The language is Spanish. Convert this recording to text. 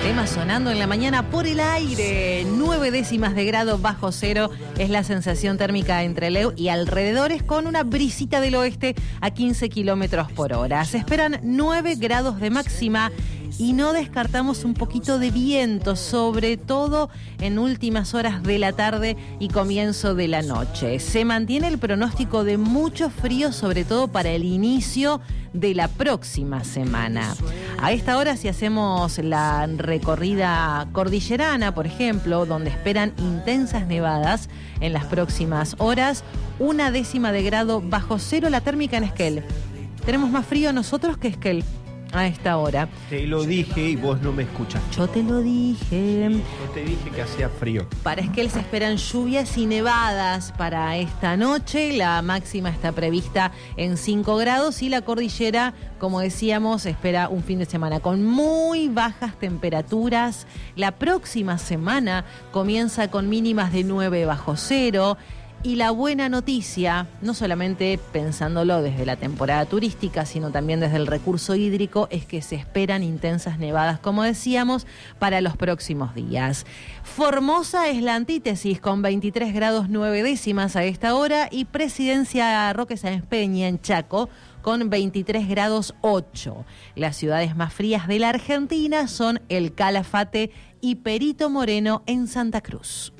Tema sonando en la mañana por el aire. 9 décimas de grado bajo cero es la sensación térmica entre Leu y alrededores, con una brisita del oeste a 15 kilómetros por hora. Se esperan 9 grados de máxima y no descartamos un poquito de viento, sobre todo en últimas horas de la tarde y comienzo de la noche. Se mantiene el pronóstico de mucho frío, sobre todo para el inicio de la próxima semana. A esta hora, si hacemos la recorrida cordillerana, por ejemplo, donde esperan intensas nevadas en las próximas horas, 1 décima de grado bajo cero la térmica en Esquel. Tenemos más frío nosotros que Esquel a esta hora. Te lo dije y vos no me escuchaste. Yo te lo dije. Yo te dije que hacía frío. Para Esquel se esperan lluvias y nevadas para esta noche. La máxima está prevista en 5 grados y la cordillera, como decíamos, espera un fin de semana con muy bajas temperaturas. La próxima semana comienza con mínimas de 9 bajo cero. Y la buena noticia, no solamente pensándolo desde la temporada turística, sino también desde el recurso hídrico, es que se esperan intensas nevadas, como decíamos, para los próximos días. Formosa es la antítesis, con 23 grados 9 décimas a esta hora, y Presidencia Roque Sáenz Peña en Chaco, con 23 grados 8. Las ciudades más frías de la Argentina son El Calafate y Perito Moreno en Santa Cruz.